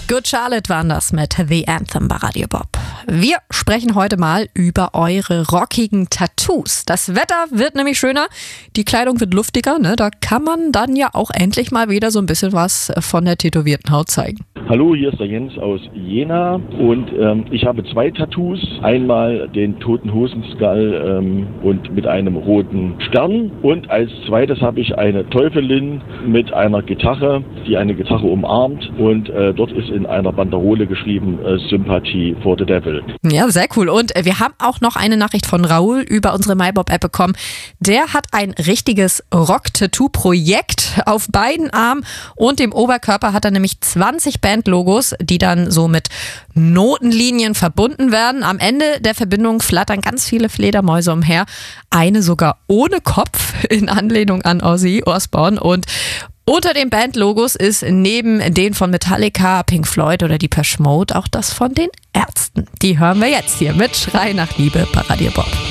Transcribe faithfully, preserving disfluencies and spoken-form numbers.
Good Charlotte waren das mit The Anthem bei Radio Bob. Wir sprechen heute mal über eure rockigen Tattoos. Das Wetter wird nämlich schöner, die Kleidung wird luftiger, ne? Da kann man dann ja auch endlich mal wieder so ein bisschen was von der tätowierten Haut zeigen. Hallo, hier ist der Jens aus Jena und ähm, ich habe zwei Tattoos. Einmal den Toten Hosen Skull ähm, und mit einem roten Stern und als zweites habe ich eine Teufelin mit einer Gitarre, die eine Gitarre umarmt und äh, dort ist in einer Banderole geschrieben äh, Sympathy for the Devil. Ja, sehr cool. Und wir haben auch noch eine Nachricht von Raoul über unsere MyBob-App bekommen. Der hat ein richtiges Rock-Tattoo-Projekt auf beiden Armen und dem Oberkörper hat er nämlich zwanzig Bandlogos, die dann so mit Notenlinien verbunden werden. Am Ende der Verbindung flattern ganz viele Fledermäuse umher. Eine sogar ohne Kopf in Anlehnung an Ozzy Osbourne. Und unter den Bandlogos ist neben den von Metallica, Pink Floyd oder Depeche Mode auch das von den Ärzten. Die hören wir jetzt hier mit Schrei nach Liebe bei Radio Bob.